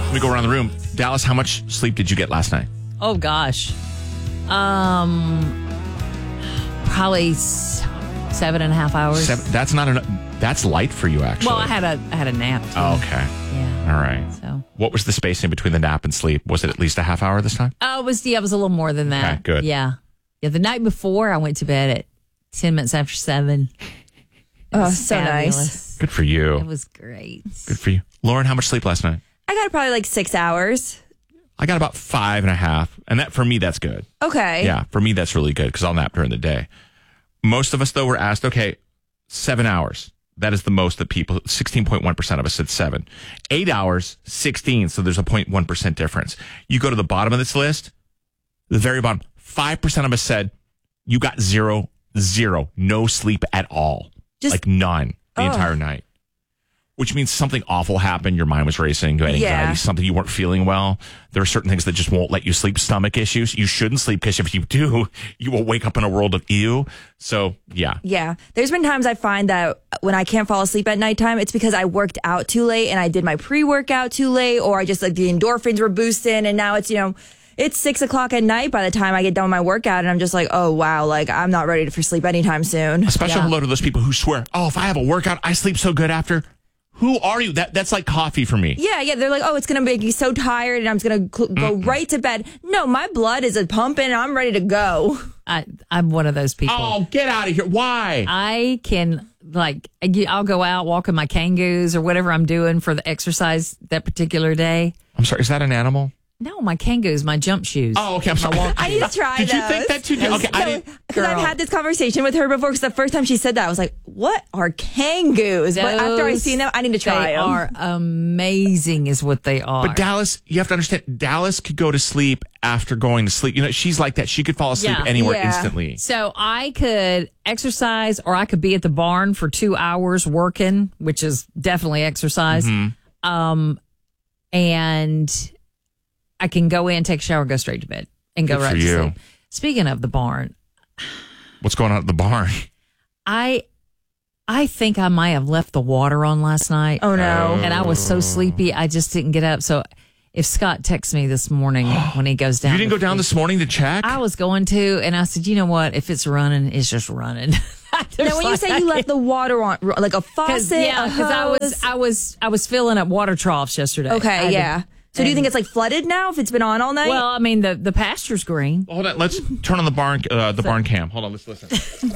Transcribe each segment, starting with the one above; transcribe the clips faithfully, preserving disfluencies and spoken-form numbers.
Let me go around the room. Dallas, how much sleep did you get last night? Oh, gosh. Um, probably s- seven and a half hours. Seven, that's not enough. That's light for you, actually. Well, I had a I had a nap, too. Oh, okay. Yeah. All right. So, what was the spacing between the nap and sleep? Was it at least a half hour this time? oh, it was, yeah, it was a little more than that. Okay, good. Yeah. Yeah, the night before, I went to bed at ten minutes after seven. It Oh, was so fabulous. nice. Good for you. It was great. Good for you. Lauren, how much sleep last night? I got probably like six hours. I got about five and a half. And that for me, that's good. Okay. Yeah, for me, that's really good because I'll nap during the day. Most of us, though, were asked, okay, seven hours. That is the most that people, sixteen point one percent of us said seven. Eight hours, sixteen. So there's a zero point one percent difference. You go to the bottom of this list, the very bottom, five percent of us said you got zero, zero, no sleep at all. Just- like none the Oh. entire night. Which means something awful happened. Your mind was racing. You had anxiety, Yeah. something you weren't feeling well. There are certain things that just won't let you sleep. Stomach issues. You shouldn't sleep because if you do, you will wake up in a world of ew. So, yeah. Yeah. There's been times I find that when I can't fall asleep at nighttime, it's because I worked out too late and I did my pre-workout too late, or I just like the endorphins were boosting and now it's, you know, it's six o'clock at night by the time I get done with my workout and I'm just like, oh, wow, like I'm not ready for sleep anytime soon. A special Yeah. hello to those people who swear, oh, if I have a workout, I sleep so good after. Who are you? That That's like coffee for me. Yeah, yeah. They're like, oh, it's going to make me so tired and I'm just going to cl- go right to bed. No, my blood is a pumping and I'm ready to go. I, I'm one of those people. Oh, get out of here. Why? I can, like, I'll go out walking my kangaroos or whatever I'm doing for the exercise that particular day. I'm sorry. Is that an animal? No, my kangaroos, my jump shoes. Oh, okay. I'm sorry. I need to try Did those. you think that too? Okay, I didn't. Because I've Girl. had this conversation with her before. Because the first time she said that, I was like, "What are kangaroos?" But after I Those- seen them, I need to try They them. are amazing, is what they are. But Dallas, you have to understand, Dallas could go to sleep after going to sleep. You know, she's like that. She could fall asleep Yeah. anywhere Yeah. instantly. So I could exercise or I could be at the barn for two hours working, which is definitely exercise. Mm-hmm. Um, and I can go in, take a shower, go straight to bed and go Good right for to you. sleep. Speaking of the barn, What's going on at the barn? I I think I might have left the water on last night. Oh no! And I was so sleepy, I just didn't get up. So if Scott texts me this morning when he goes down, You didn't to go down feed- this morning to check? I was going to, and I said, you know what? If it's running, it's just running. Now, when you say you left the water on, like a Cause, faucet, yeah, a because I was, hose? I was, I was filling up water troughs yesterday. I Okay, had to- yeah. So do you think it's like flooded now if it's been on all night? Well, I mean, the the pasture's green. Hold on. Let's turn on the barn uh, the barn cam. Hold on. Let's listen.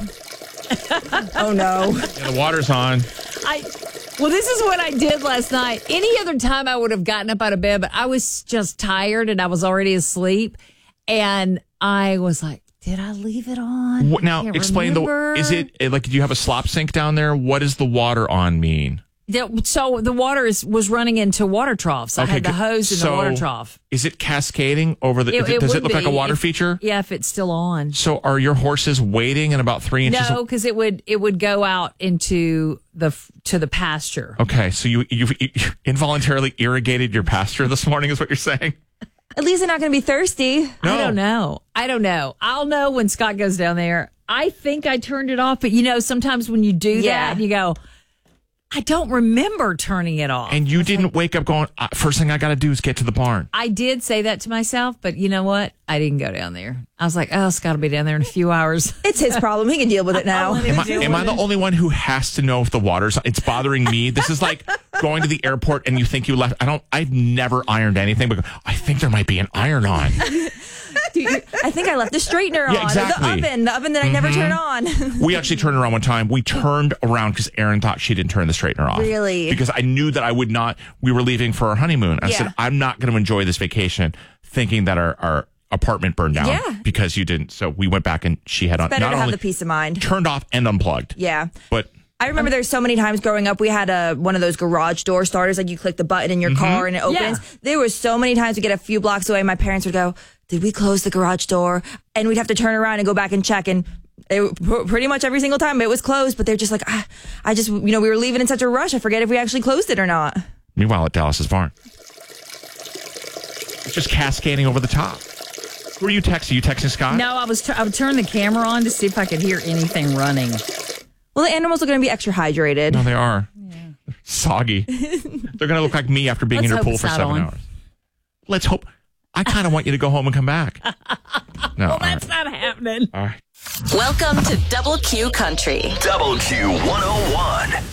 oh no! Yeah, the water's on. I well, this is what I did last night. Any other time, I would have gotten up out of bed, but I was just tired and I was already asleep, and I was like, "Did I leave it on?" What, now, Can't explain remember. the. Is it uh, like? Do you have a slop sink down there? What does the water on mean? Yeah, so the water is was running into water troughs. I had the good. hose in So, the water trough. Is it cascading over the? It- it does it would look like a be water if- feature? Yeah, if it's still on. So are your horses wading in about three inches? No, because it would it would go out into the to the pasture. Okay, so you you involuntarily irrigated your pasture this morning, is what you're saying? At least they're not going to be thirsty. No. I don't know. I don't know. I'll know when Scott goes down there. I think I turned it off, but you know, sometimes when you do Yeah. that, you go, I don't remember turning it off. And you didn't wake up going, uh, first thing I got to do is get to the barn. I did say that to myself, but you know what? I didn't go down there. I was like, oh, Scott will be down there in a few hours. It's his problem. He can deal with it now. Am I, am I the only one who has to know if the water's? It's bothering me. This is like going to the airport and you think you left. I don't. I've never ironed anything, but I think there might be an iron on. Dude, I think I left the straightener Yeah, on. exactly. The oven. The oven that I never turn on. We actually turned around one time. We turned around because Erin thought she didn't turn the straightener off. Really? Because I knew that I would not. We were leaving for our honeymoon. I Yeah. said, I'm not going to enjoy this vacation thinking that our, our apartment burned down Yeah. because you didn't. So we went back and she had on, Better not to have only the peace of mind. turned off and unplugged. Yeah. But I remember there's so many times growing up, we had a one of those garage door starters, like you click the button in your car and it opens. Yeah. There were so many times we get a few blocks away, my parents would go, did we close the garage door? And we'd have to turn around and go back and check. And it, pr- pretty much every single time it was closed, but they're just like, ah, I just, you know, we were leaving in such a rush. I forget if we actually closed it or not. meanwhile, at Dallas's barn, it's just cascading over the top. Who are you texting? You texting Scott? No, I was t- I would turn the camera on to see if I could hear anything running. Well, the animals are going to be extra hydrated. No, they are. Soggy. They're going to look like me after being Let's in your hope pool it's for not seven on. hours. let's hope. I kind of want you to go home and come back. No, Well, that's all right. not happening. All right. Welcome to Double Q Country. Double Q one oh one.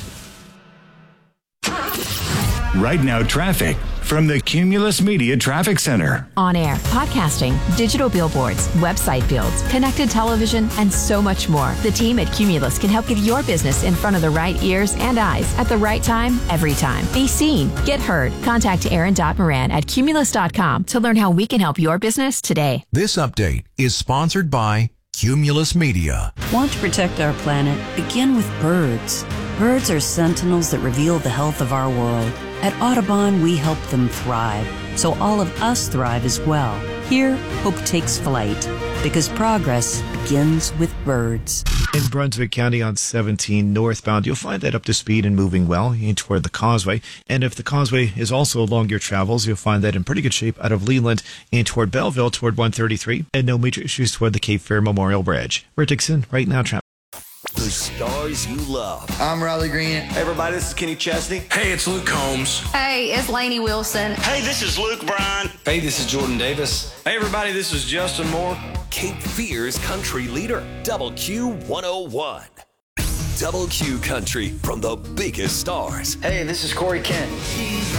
Right now, traffic from the Cumulus Media Traffic Center. On air, podcasting, digital billboards, website builds, connected television, and so much more. The team at Cumulus can help get your business in front of the right ears and eyes at the right time, every time. Be seen, get heard. Contact Aaron Moran at cumulus dot com to learn how we can help your business today. This update is sponsored by Cumulus Media. Want to protect our planet? Begin with birds. Birds are sentinels that reveal the health of our world. At Audubon, we help them thrive, so all of us thrive as well. Here, hope takes flight, because progress begins with birds. In Brunswick County on seventeen northbound, you'll find that up to speed and moving well in toward the causeway. And if the causeway is also along your travels, you'll find that in pretty good shape out of Leland in toward Belleville toward one thirty-three. And no major issues toward the Cape Fear Memorial Bridge. We're Dixon, right now traffic. The stars you love. I'm Riley Green. Hey everybody, this is Kenny Chesney. Hey, it's Luke Combs. Hey, it's Lainey Wilson. Hey, this is Luke Bryan. Hey, this is Jordan Davis. Hey everybody, this is Justin Moore. Cape Fear's country leader. Double Q one oh one. Double Q Country from the biggest stars. Hey, this is Corey Kent.